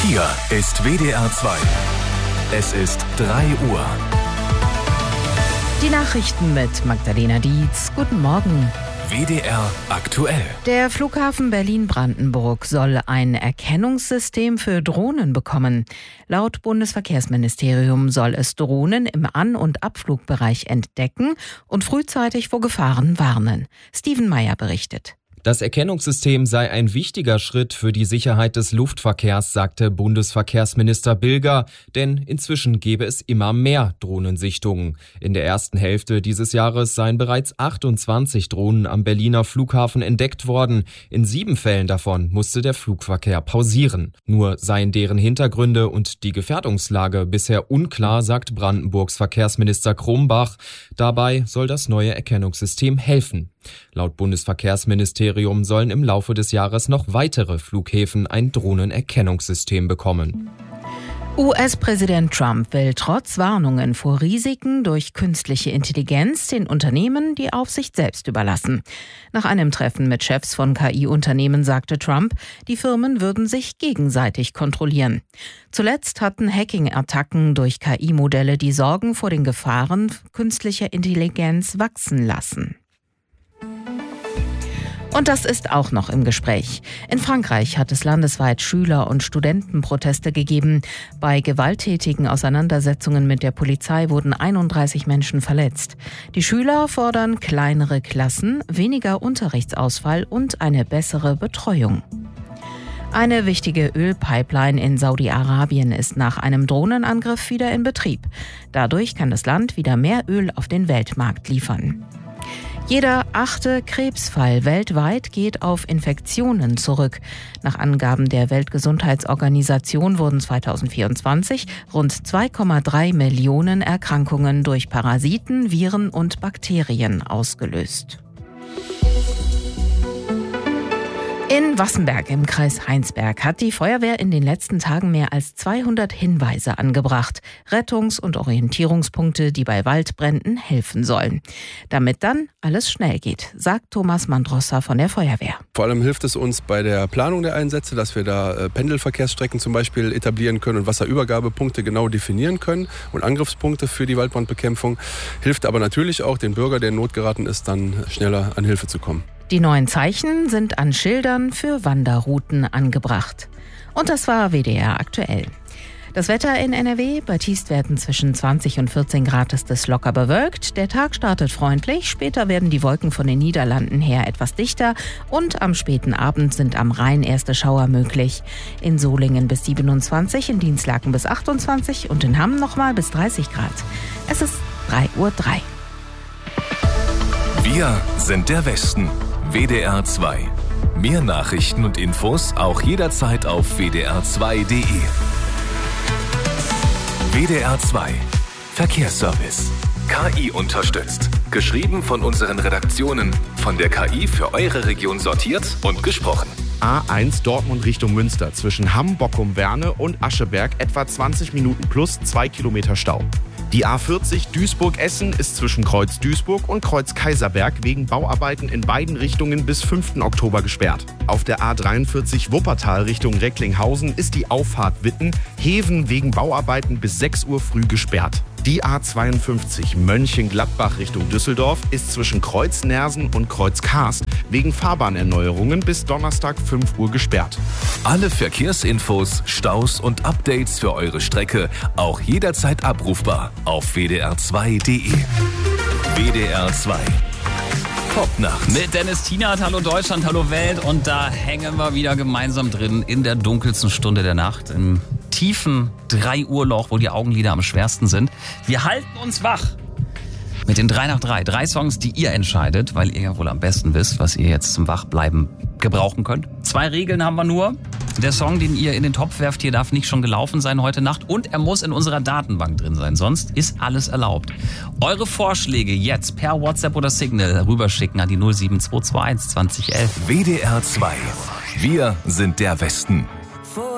Hier ist WDR 2. Es ist 3 Uhr. Die Nachrichten mit Magdalena Dietz. Guten Morgen. WDR aktuell. Der Flughafen Berlin-Brandenburg soll ein Erkennungssystem für Drohnen bekommen. Laut Bundesverkehrsministerium soll es Drohnen im An- und Abflugbereich entdecken und frühzeitig vor Gefahren warnen. Steven Meyer berichtet. Das Erkennungssystem sei ein wichtiger Schritt für die Sicherheit des Luftverkehrs, sagte Bundesverkehrsminister Bilger, denn inzwischen gebe es immer mehr Drohnensichtungen. In der ersten Hälfte dieses Jahres seien bereits 28 Drohnen am Berliner Flughafen entdeckt worden. In 7 Fällen davon musste der Flugverkehr pausieren. Nur seien deren Hintergründe und die Gefährdungslage bisher unklar, sagt Brandenburgs Verkehrsminister Krombach. Dabei soll das neue Erkennungssystem helfen. Laut Bundesverkehrsministerium sollen im Laufe des Jahres noch weitere Flughäfen ein Drohnenerkennungssystem bekommen. US-Präsident Trump will trotz Warnungen vor Risiken durch künstliche Intelligenz den Unternehmen die Aufsicht selbst überlassen. Nach einem Treffen mit Chefs von KI-Unternehmen sagte Trump, die Firmen würden sich gegenseitig kontrollieren. Zuletzt hatten Hacking-Attacken durch KI-Modelle die Sorgen vor den Gefahren künstlicher Intelligenz wachsen lassen. Und das ist auch noch im Gespräch. In Frankreich hat es landesweit Schüler- und Studentenproteste gegeben. Bei gewalttätigen Auseinandersetzungen mit der Polizei wurden 31 Menschen verletzt. Die Schüler fordern kleinere Klassen, weniger Unterrichtsausfall und eine bessere Betreuung. Eine wichtige Ölpipeline in Saudi-Arabien ist nach einem Drohnenangriff wieder in Betrieb. Dadurch kann das Land wieder mehr Öl auf den Weltmarkt liefern. Jeder 8. Krebsfall weltweit geht auf Infektionen zurück. Nach Angaben der Weltgesundheitsorganisation wurden 2024 rund 2,3 Millionen Erkrankungen durch Parasiten, Viren und Bakterien ausgelöst. In Wassenberg im Kreis Heinsberg hat die Feuerwehr in den letzten Tagen mehr als 200 Hinweise angebracht. Rettungs- und Orientierungspunkte, die bei Waldbränden helfen sollen. Damit dann alles schnell geht, sagt Thomas Mandrosser von der Feuerwehr. Vor allem hilft es uns bei der Planung der Einsätze, dass wir da Pendelverkehrsstrecken zum Beispiel etablieren können und Wasserübergabepunkte genau definieren können und Angriffspunkte für die Waldbrandbekämpfung. Hilft aber natürlich auch den Bürger, der in Not geraten ist, dann schneller an Hilfe zu kommen. Die neuen Zeichen sind an Schildern für Wanderrouten angebracht. Und das war WDR aktuell. Das Wetter in NRW: bei Tiefstwerten zwischen 20 und 14 Grad ist es locker bewölkt. Der Tag startet freundlich, später werden die Wolken von den Niederlanden her etwas dichter und am späten Abend sind am Rhein erste Schauer möglich. In Solingen bis 27, in Dinslaken bis 28 und in Hamm nochmal bis 30 Grad. Es ist 3:03 Uhr. Wir sind der Westen. WDR 2. Mehr Nachrichten und Infos auch jederzeit auf wdr2.de. WDR 2. Verkehrsservice. KI unterstützt. Geschrieben von unseren Redaktionen. Von der KI für eure Region sortiert und gesprochen. A1 Dortmund Richtung Münster zwischen Hamm, Bockum-Werne und Ascheberg etwa 20 Minuten plus 2 Kilometer Stau. Die A40 Duisburg-Essen ist zwischen Kreuz Duisburg und Kreuz Kaiserberg wegen Bauarbeiten in beiden Richtungen bis 5. Oktober gesperrt. Auf der A43 Wuppertal Richtung Recklinghausen ist die Auffahrt Witten-Heven wegen Bauarbeiten bis 6 Uhr früh gesperrt. Die A52 Mönchengladbach Richtung Düsseldorf ist zwischen Kreuz Nersen und Kreuz Karst wegen Fahrbahnerneuerungen bis Donnerstag 5 Uhr gesperrt. Alle Verkehrsinfos, Staus und Updates für eure Strecke auch jederzeit abrufbar auf wdr2.de. WDR 2. Popnacht. Mit Dennis Tienert, hallo Deutschland, hallo Welt. Und da hängen wir wieder gemeinsam drin in der dunkelsten Stunde der Nacht. Im tiefen 3-Uhr-Loch, wo die Augenlider am schwersten sind. Wir halten uns wach mit den 3 nach 3. 3 Songs, die ihr entscheidet, weil ihr ja wohl am besten wisst, was ihr jetzt zum Wachbleiben gebrauchen könnt. 2 Regeln haben wir nur. Der Song, den ihr in den Topf werft, hier darf nicht schon gelaufen sein heute Nacht und er muss in unserer Datenbank drin sein, sonst ist alles erlaubt. Eure Vorschläge jetzt per WhatsApp oder Signal rüberschicken an die 07221 2011. WDR 2. Wir sind der Westen.